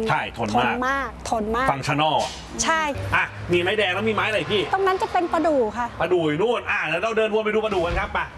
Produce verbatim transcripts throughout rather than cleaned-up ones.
ใช่ทนมากทนมากทนมากฟังชั่นอลใช่อ่ะมีไม้แดงแล้วมีไม้อะไรพี่ตรงนั้นจะเป็นประดู่ค่ะประดู่อยู่นู่นอ่ะแล้วเราเดินวนไปดูประดู่กันครับไป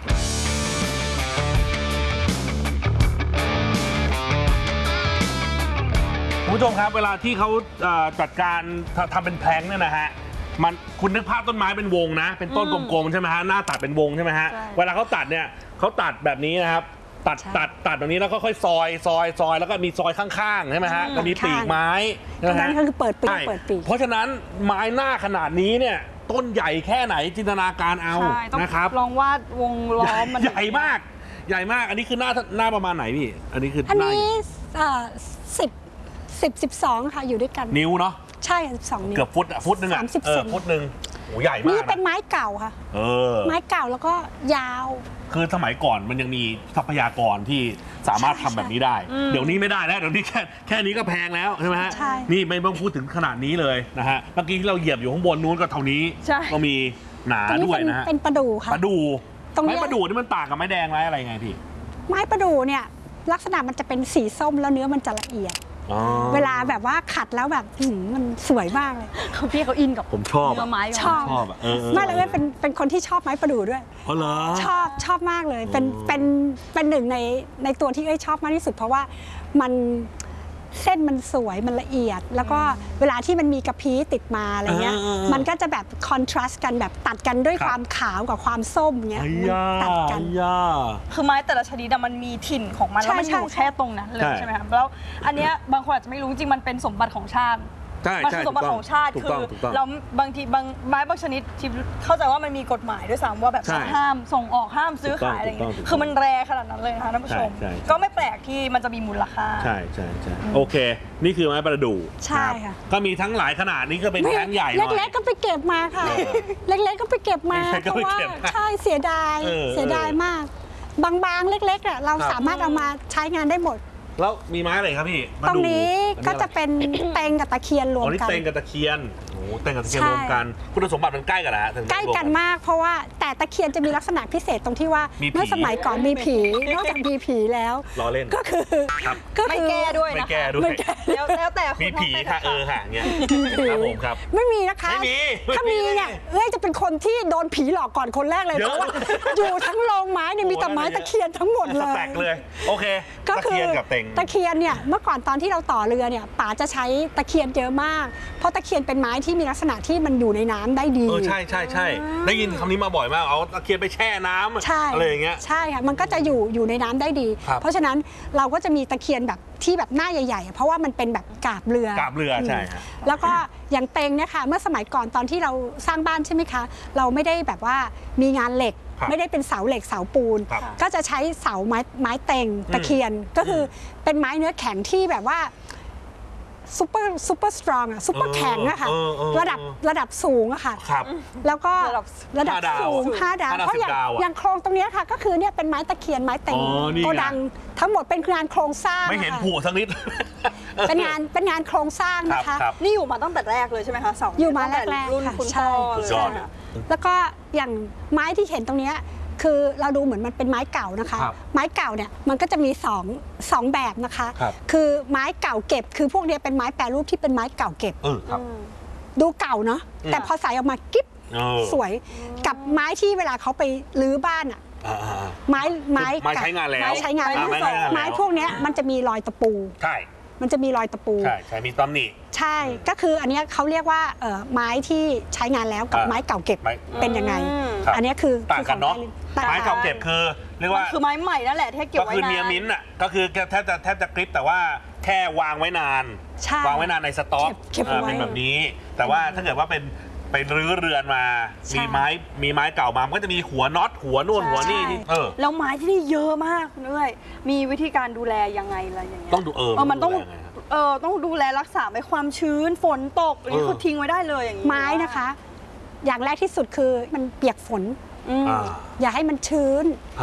คุณผู้ชมครับเวลาที่เขาจัดการทำเป็นแพลงเนี่ยนะฮะมันคุณนึกภาพต้นไม้เป็นวงนะเป็นต้นกลมๆใช่ไหมฮะหน้าตัดเป็นวงใช่ไหมฮะเวลาเขาตัดเนี่ยเขาตัดแบบนี้นะครับตัดตัดตัดตรงนี้แล้วก็ค่อยซอยซอยซอยแล้วก็มีซอยข้างๆใช่ไหมฮะก็มีปีกไม้ตรงนั้นก็คือเปิดปีกเปิดปีกเพราะฉะนั้นไม้หน้าขนาดนี้เนี่ยต้นใหญ่แค่ไหนจินตนาการเอานะครับลองวาดวงล้อมมันใหญ่มากใหญ่มากอันนี้คือหน้าหน้าประมาณไหนพี่อันนี้คืออันนี้สิบสิบสิบสองค่ะอยู่ด้วยกันนิ้วเนาะใช่สิบสองนิ้วเกือบฟุตอะฟุตหนึ่งอะเออฟุตหนึ่งโอ้ใหญ่มากนี่เป็นไม้เก่าค่ะเออไม้เก่าแล้วก็ยาวคือสมัยก่อนมันยังมีทรัพยากรที่สามารถทำแบบนี้ได้เดี๋ยวนี้ไม่ได้แล้วเดี๋ยวนี้แค่แค่นี้ก็แพงแล้วใช่ไหมฮะนี่ไม่ต้องพูดถึงขนาดนี้เลยนะฮะเมื่อกี้ที่เราเหยียบอยู่ข้างบนนู้นก็เท่านี้ก็มีหนาด้วยนะฮะเป็นประดู่ค่ะประดู่ไม้ประดู่นี่มันต่างกับไม้แดงไม้อะไรไงพี่ไม้ประดู่เนี่ยลักษณะมันจะเป็นสีส้มแล้วเนื้อมันจะละเอียดเวลาแบบว่าขัดแล้วแบบมันสวยมากเลยเขาพี่เขาอินกับผมชอบไม้ชอบไม่เลยเป็นเป็นคนที่ชอบไม้ประดู่ด้วยอ๋อเหรอชอบชอบมากเลยเป็นเป็นเป็นหนึ่งในในตัวที่เอ้ยชอบมากที่สุดเพราะว่ามันเส้นมันสวยมันละเอียดแล้วก็เวลาที่มันมีกระพี้ติดมาอะไรเงี้ยมันก็จะแบบคอนทราสต์กันแบบตัดกันด้วยความขาวกับความส้มเงี้ยตัดกันคือไม้แต่ละชนิดมันมีถิ่นของมันแล้วมันอยู่แค่ตรงนั้นเลยใช่ไหมครับแล้วอันเนี้ยบางคนอาจจะไม่รู้จริงมันเป็นสมบัติของชาติมันคือสมบัติของชาติคือเราบางทีบางไม้บางชนิดที่เข้าใจว่ามันมีกฎหมายด้วยซ้ำว่าแบบห้ามส่งออกห้ามซื้อขายอะไรอย่างเงี้ยคือมันแรขนาดนั้นเลยนะคะท่านผู้ชมก็ไม่แปลกที่มันจะมีมูลค่าใช่ใช่ใช่โอเคนี่คือไม้ประดู่ใช่ค่ะก็มีทั้งหลายขนาดนี้ก็เป็นแท่งใหญ่เล็กๆก็ไปเก็บมาค่ะเล็กๆก็ไปเก็บมาเพราะว่าใช่เสียดายเสียดายมากบางๆเล็กๆอ่ะเราสามารถเอามาใช้งานได้หมดแล้วมีไม้อะไรครับพี่ตรงนี้ก็จะเป็นเต็งกับตะเคียนรวมกันอ๋อนี่เต็งกับตะเคียนโอ้เต็งกับตะเคียนรวมกันคุณสมบัติมันใกล้กันนะใกล้กันมากเพราะว่าแต่ตะเคียนจะมีลักษณะพิเศษตรงที่ว่าเมื่อสมัยก่อนมีผีนอกจากมีผีแล้วล้อเล่นก็คือก็ไม่แก้ด้วยไม่แก้ด้วยแล้วแต่มีผีค่ะเออค่ะเงี้ยครับผมครับไม่มีนะคะไม่มีถ้ามีเนี่ยเอ้ยจะเป็นคนที่โดนผีหลอกก่อนคนแรกเลยเพราะว่าอยู่ทั้งโรงไม้เนี่ยมีแต่ไม้ตะเคียนทั้งหมดเลยแปลกเลยโอเคก็คือกับเต็งตะเคียนเนี่ยเมื่อก่อนตอนที่เราต่อเรือเนี่ยป๋าจะใช้ตะเคียนเยอะมากเพราะตะเคียนเป็นไม้ที่มีลักษณะที่มันอยู่ในน้ำได้ดีเออใช่ใช่ใช่ได้ยินคำนี้มาบ่อยมากเอาตะเคียนไปแช่น้ำอะไรอย่างเงี้ยใช่ค่ะมันก็จะอยู่อยู่ในน้ำได้ดีเพราะฉะนั้นเราก็จะมีตะเคียนแบบที่แบบหน้าใหญ่ๆเพราะว่ามันเป็นแบบกาบเรือกาบเรือใช่ครับแล้วก็อย่างเต็งเนี่ยค่ะเมื่อสมัยก่อนตอนที่เราสร้างบ้านใช่ไหมคะเราไม่ได้แบบว่ามีงานเหล็กไม่ได้เป็นเสาเหล็กเสาปูนก็จะใช้เสาไม้ไม้เต็งตะเคียนก็คือเป็นไม้เนื้อแข็งที่แบบว่าซูเปอร์ซูเปอร์สตรองอะซูเปอร์แข็งอะค่ะระดับระดับสูงอะค่ะแล้วก็ระดับสูงห้าดาวเพราะอย่างอย่างโครงตรงนี้ค่ะก็คือเนี่ยเป็นไม้ตะเคียนไม้เต็งโกดังทั้งหมดเป็นงานโครงสร้างไม่เห็นผูสักนิดเป็นงานเป็นงานโครงสร้างนะคะนี่อยู่มาตั้งแต่แรกเลยใช่ไหมคะเสาอยู่มาแรกๆค่ะใช่แล้วก็อย่างไม้ที่เห็นตรงนี้คือเราดูเหมือนมันเป็นไม้เก่านะคะไม้เก่าเนี่ยมันก็จะมีสองสองแบบนะคะคือไม้เก่าเก็บคือพวกนี้เป็นไม้แปรรูปที่เป็นไม้เก่าเก็บดูเก่าเนาะแต่พอใส่ออกมากิ๊บสวยกับไม้ที่เวลาเขาไปรื้อบ้านอะไม้ไม้ไม้ใช้งานแล้วไม้ใช้งานแล้วไม้พวกนี้มันจะมีรอยตะปูใช่มันจะมีรอยตะปูใช่ใช่มีตำหนิใช่ก็คืออันนี้เขาเรียกว่าไม้ที่ใช้งานแล้วกับไม้เก่าเก็บเป็นยังไงอันนี้คือต่างกันเนาะไม้เก่าเก็บคือเรียกว่าคือไม้ใหม่นั่นแหละที่เก็บไว้นานก็คือเนียมิ้นอ่ะก็คือแทบจะแทบจะกริปแต่ว่าแค่วางไว้นานวางไว้นานในสต็อกเป็นแบบนี้แต่ว่าถ้าเกิดว่าเป็นไปรื้อเรือนมามีไม้มีไม้เก่ามามันก็จะมีหัวน็อตหัวนู่นหัวนี่เออแล้วไม้ที่นี่เยอะมากเลยมีวิธีการดูแลยังไงอะไรอย่างเงี้ยต้องดูเออมันต้องเออต้องดูแลรักษาไม่ความชื้นฝนตกนี่คือทิ้งไว้ได้เลยอย่างนี้ไม้นะคะอย่างแรกที่สุดคือมันเปียกฝนอย่าให้มันชื้น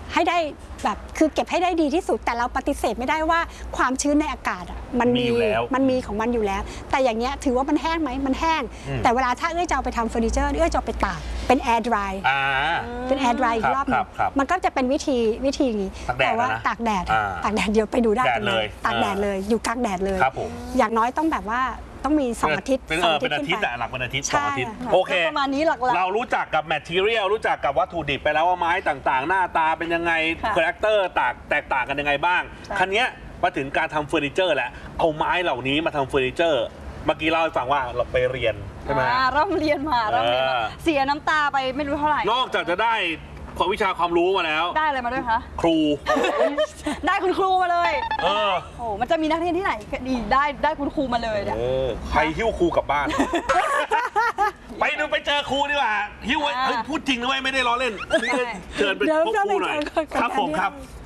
ให้ได้แบบคือเก็บให้ได้ดีที่สุดแต่เราปฏิเสธไม่ได้ว่าความชื้นในอากาศอ่ะมันมีมันมีของมันอยู่แล้วแต่อย่างเงี้ยถือว่ามันแห้งไหมมันแห้งแต่เวลาถ้าเอ้ยจะเอาไปทำเฟอร์นิเจอร์เอ้ยจะเอาไปตากเป็นแอร์ดรายเป็นแอร์ดรายอีกรอบนึงมันก็จะเป็นวิธีวิธีนี้แต่ว่าตากแดดตากแดดเดี๋ยวไปดูได้กันเลยตากแดดเลยอยู่กลางแดดเลยอย่างน้อยต้องแบบว่าต้องมีสองอาทิตย์เป็นเออเป็นอาทิตย์อะหลักเป็นอาทิตย์สองอาทิตย์โอเคประมาณนี้หลักๆเรารู้จักกับแมททีเรียลรู้จักกับวัตถุดิบไปแล้วว่าไม้ต่างๆ หน้าตาเป็นยังไงคาแรคเตอร์ต่างแตกต่างกันยังไงบ้างคันนี้มาถึงการทำเฟอร์นิเจอร์แล้วเอาไม้เหล่านี้มาทำเฟอร์นิเจอร์เมื่อกี้เล่าให้ฟังว่าเราไปเรียนใช่ไหมร่ำเรียนมาร่ำเรียนมาเสียน้ำตาไปไม่รู้เท่าไหร่นอกจากจะได้ความวิชาความรู้มาแล้วได้อะไรมาด้วยคะครูได้คุณครูมาเลยเออโอ้มันจะมีนักเรียนที่ไหนดีได้ได้คุณครูมาเลยเนี่ยใครหิ้วครูกลับบ้านไปดูไปเจอครูดีกว่าหิ้วไว้พูดจริงนะเว้ยไม่ได้ล้อเล่นเชิญไปพบครูหน่อยครับผมครับ